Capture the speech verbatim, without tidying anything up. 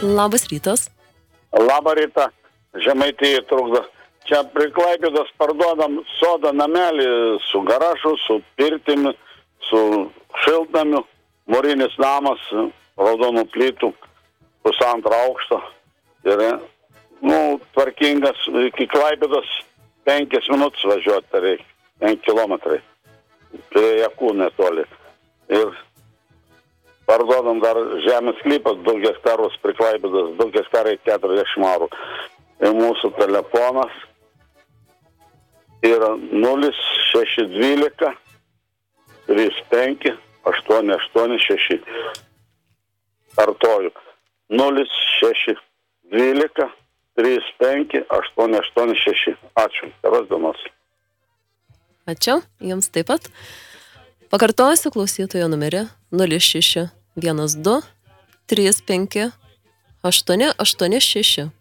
Labas rytas. Labą rytą. Žemaitijai trukdo. Čia prie Klaipėdos parduodam sodą namelį su garažu, su pirtimi, su šiltnamiu. Mūrinis namas, raudonų plytų, pusantro aukšto. Ir, nu, tvarkingas, iki Klaipėdos penkias minutės važiuoti, tai reikia, penki kilometrai. Prie Jakų netoli. Ir parduodam dar žemės sklypas, du hektarus prie Klaipėdos, du hektarai keturiasdešimt eurų. Ir mūsų telefonas yra nulis šeši dvylika trys penki aštuoni aštuoni šeši. Kartoju. nulis šeši dvylika trys penki aštuoni aštuoni šeši. Ačiū. Geros dienos. Ačiū. Jums taip pat. Pakartosiu klausytojo numerį nulis šeši vienas du trys penki aštuoni aštuoni šeši.